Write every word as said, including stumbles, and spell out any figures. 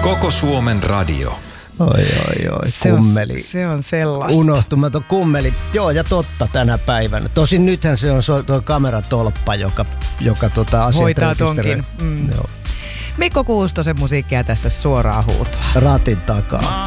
Koko Suomen radio. Oi, oi, oi, Se kummeli. on, se on sellaista. Unohtumaton kummeli. Joo, ja totta tänä päivänä. Tosin nythän se on so, tuo kameratolppa, joka, joka tota, asiat hoitaa rekisteröi. tonkin. Mm. Joo. Mikko Kuustosen musiikkia tässä suoraa huutoa. Ratin takaa.